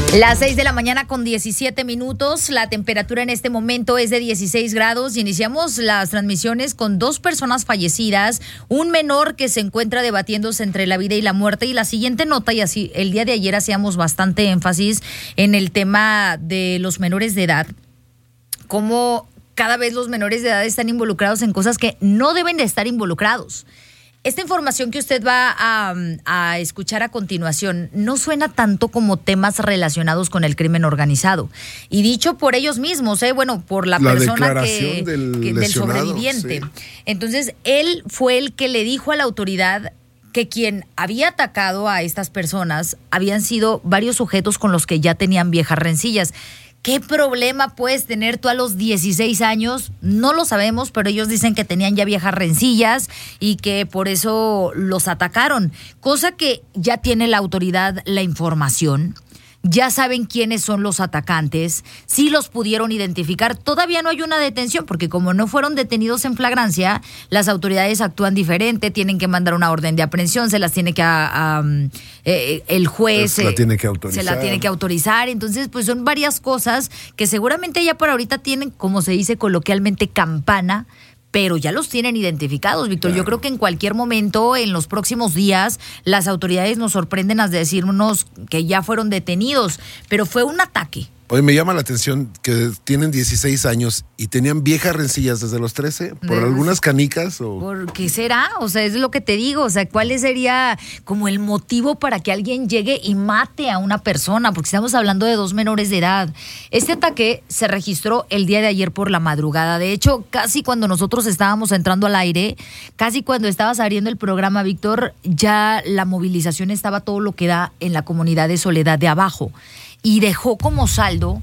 Las 6 de la mañana con 17 minutos, la temperatura en este momento es de 16 grados. Iniciamos las transmisiones con 2 personas fallecidas, un menor que se encuentra debatiéndose entre la vida y la muerte. Y la siguiente nota, y así el día de ayer hacíamos bastante énfasis en el tema de los menores de edad, cómo cada vez los menores de edad están involucrados en cosas que no deben de estar involucrados. Esta información que usted va a escuchar a continuación no suena tanto como temas relacionados con el crimen organizado. Y dicho por ellos mismos, por la persona del sobreviviente. Sí. Entonces, él fue el que le dijo a la autoridad que quien había atacado a estas personas habían sido varios sujetos con los que ya tenían viejas rencillas. ¿Qué problema puedes tener tú a los 16 años? No lo sabemos, pero ellos dicen que tenían ya viejas rencillas y que por eso los atacaron. Cosa que ya tiene la autoridad la información. Ya saben quiénes son los atacantes, sí los pudieron identificar. Todavía no hay una detención porque como no fueron detenidos en flagrancia, las autoridades actúan diferente, tienen que mandar una orden de aprehensión, se las tiene que el juez se la tiene que autorizar. Entonces, pues son varias cosas que seguramente ya por ahorita tienen, como se dice coloquialmente, campana, pero ya los tienen identificados, Víctor. Claro. Yo creo que en cualquier momento, en los próximos días, las autoridades nos sorprenden a decirnos que ya fueron detenidos, pero fue un ataque. Oye, me llama la atención que tienen 16 años y tenían viejas rencillas desde los 13, ¿por algunas canicas? ¿Por qué será? O sea, es lo que te digo, o sea, ¿cuál sería como el motivo para que alguien llegue y mate a una persona? Porque estamos hablando de 2 menores de edad. Este ataque se registró el día de ayer por la madrugada. De hecho, casi cuando nosotros estábamos entrando al aire, casi cuando estabas abriendo el programa, Víctor, ya la movilización estaba todo lo que da en la comunidad de Soledad de Abajo. Y dejó como saldo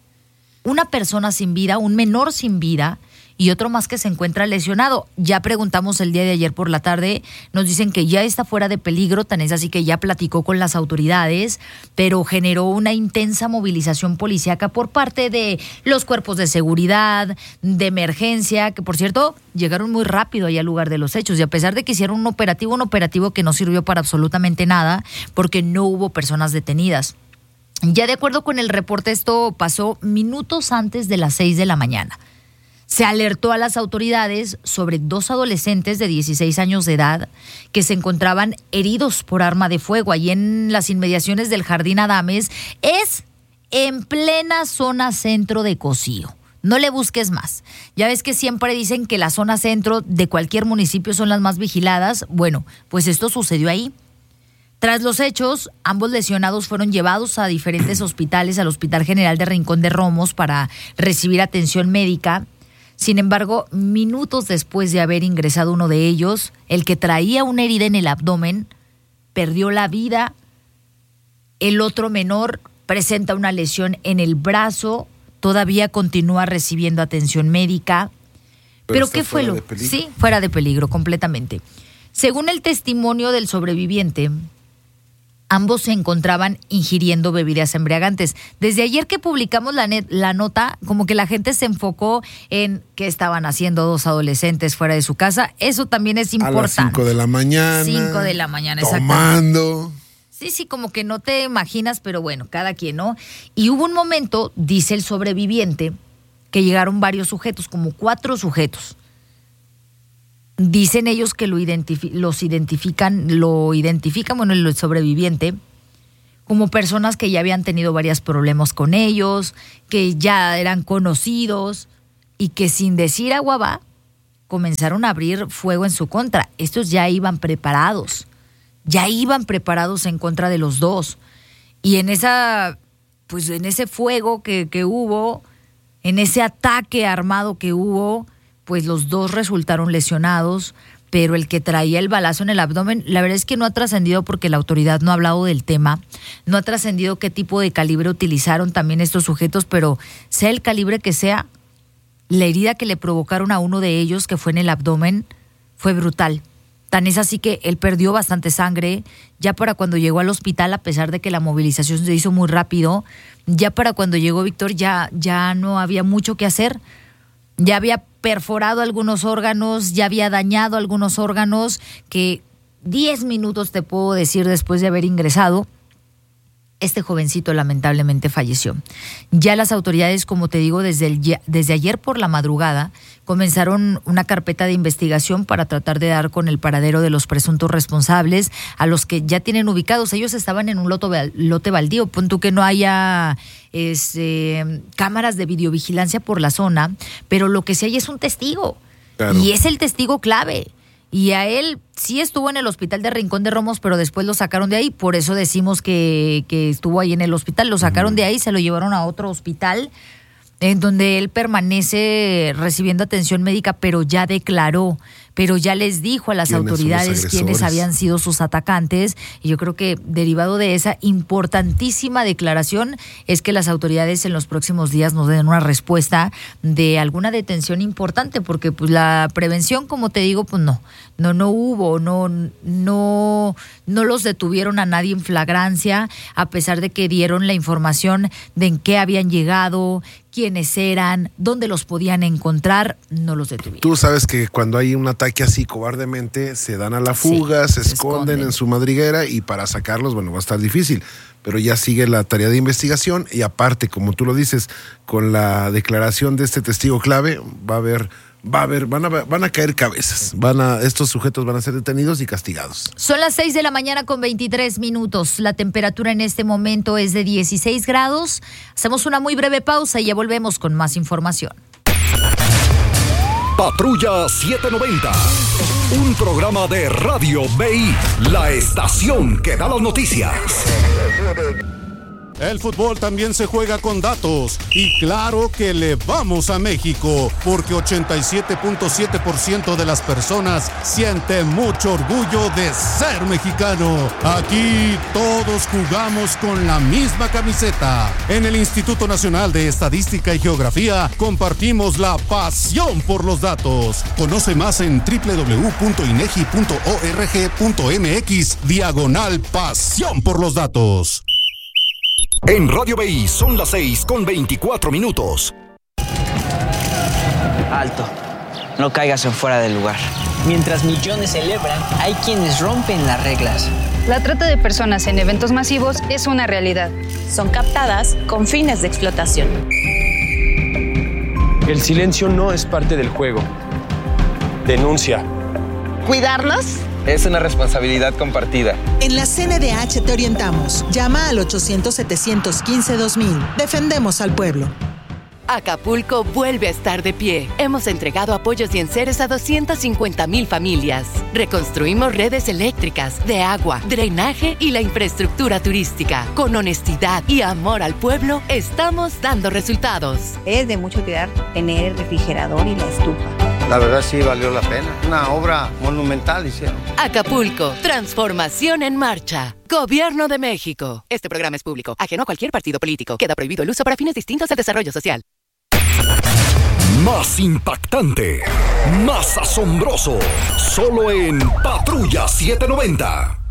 una persona sin vida, un menor sin vida y otro más que se encuentra lesionado. Ya preguntamos el día de ayer por la tarde, nos dicen que ya está fuera de peligro, tan es así que ya platicó con las autoridades, pero generó una intensa movilización policíaca por parte de los cuerpos de seguridad, de emergencia, que por cierto llegaron muy rápido allá al lugar de los hechos y a pesar de que hicieron un operativo que no sirvió para absolutamente nada porque no hubo personas detenidas. Ya de acuerdo con el reporte, esto pasó minutos antes de las 6 de la mañana. Se alertó a las autoridades sobre 2 adolescentes de 16 años de edad que se encontraban heridos por arma de fuego allí en las inmediaciones del Jardín Adames. Es en plena zona centro de Cocío. No le busques más. Ya ves que siempre dicen que la zona centro de cualquier municipio son las más vigiladas. Bueno, pues esto sucedió ahí. Tras los hechos, ambos lesionados fueron llevados a diferentes hospitales, al Hospital General de Rincón de Romos para recibir atención médica. Sin embargo, minutos después de haber ingresado uno de ellos, el que traía una herida en el abdomen, perdió la vida. El otro menor presenta una lesión en el brazo, todavía continúa recibiendo atención médica. ¿Pero qué fue lo? Sí, fuera de peligro, completamente. Según el testimonio del sobreviviente, ambos se encontraban ingiriendo bebidas embriagantes. Desde ayer que publicamos la nota, como que la gente se enfocó en qué estaban haciendo 2 adolescentes fuera de su casa. Eso también es importante. A las 5 de la mañana. 5 de la mañana, tomando. Sí, como que no te imaginas, pero bueno, cada quien, ¿no? Y hubo un momento, dice el sobreviviente, que llegaron varios sujetos, como 4 sujetos. Dicen ellos que lo identifican, el sobreviviente, como personas que ya habían tenido varios problemas con ellos, que ya eran conocidos y que sin decir agua va, comenzaron a abrir fuego en su contra. Estos ya iban preparados en contra de los 2. Y en ese fuego que hubo, en ese ataque armado que hubo, pues los 2 resultaron lesionados, pero el que traía el balazo en el abdomen, la verdad es que no ha trascendido porque la autoridad no ha hablado del tema, no ha trascendido qué tipo de calibre utilizaron también estos sujetos, pero sea el calibre que sea, la herida que le provocaron a uno de ellos, que fue en el abdomen, fue brutal. Tan es así que él perdió bastante sangre, ya para cuando llegó al hospital, a pesar de que la movilización se hizo muy rápido, ya para cuando llegó Víctor ya no había mucho que hacer. Ya había perforado algunos órganos, ya había dañado algunos órganos que 10 minutos te puedo decir después de haber ingresado, este jovencito lamentablemente falleció. Ya las autoridades, como te digo, desde ayer por la madrugada, comenzaron una carpeta de investigación para tratar de dar con el paradero de los presuntos responsables, a los que ya tienen ubicados. Ellos estaban en un lote baldío. Pon tú que no haya cámaras de videovigilancia por la zona, pero lo que sí hay es un testigo. Claro. Y es el testigo clave. Y a él sí estuvo en el hospital de Rincón de Romos, pero después lo sacaron de ahí. Por eso decimos que estuvo ahí en el hospital. Lo sacaron de ahí, se lo llevaron a otro hospital en donde él permanece recibiendo atención médica, pero ya declaró, pero ya les dijo a las autoridades quiénes habían sido sus atacantes. Y yo creo que derivado de esa importantísima declaración es que las autoridades en los próximos días nos den una respuesta de alguna detención importante, porque pues la prevención, como te digo, pues no hubo, no los detuvieron a nadie en flagrancia, a pesar de que dieron la información de en qué habían llegado, quiénes eran, dónde los podían encontrar, no los detuvieron. Tú sabes que cuando hay un ataque así cobardemente, se dan a la fuga, se esconden en su madriguera, y para sacarlos, bueno, va a estar difícil. Pero ya sigue la tarea de investigación, y aparte, como tú lo dices, con la declaración de este testigo clave, van a caer cabezas. Estos sujetos van a ser detenidos y castigados. Son las 6:23 a.m. La temperatura en este momento es de 16 grados. Hacemos una muy breve pausa y ya volvemos con más información. Patrulla 790, un programa de Radio BI, la estación que da las noticias. El fútbol también se juega con datos, y claro que le vamos a México, porque 87.7% de las personas sienten mucho orgullo de ser mexicano. Aquí todos jugamos con la misma camiseta. En el Instituto Nacional de Estadística y Geografía compartimos la pasión por los datos. Conoce más en www.inegi.org.mx/pasión por los datos. En Radio BI son las 6:24. Alto, no caigas en fuera del lugar. Mientras millones celebran, hay quienes rompen las reglas. La trata de personas en eventos masivos es una realidad. Son captadas con fines de explotación. El silencio no es parte del juego. Denuncia. ¿Cuidarlos? Es una responsabilidad compartida. En la CNDH te orientamos. Llama al 800-715-2000. Defendemos al pueblo. Acapulco vuelve a estar de pie. Hemos entregado apoyos y enseres a 250,000 familias. Reconstruimos redes eléctricas, de agua, drenaje y la infraestructura turística. Con honestidad y amor al pueblo, estamos dando resultados. Es de mucho cuidar tener el refrigerador y la estufa. La verdad sí valió la pena. Una obra monumental hicieron. Acapulco, transformación en marcha. Gobierno de México. Este programa es público, ajeno a cualquier partido político. Queda prohibido el uso para fines distintos al desarrollo social. Más impactante, más asombroso, solo en Patrulla 790.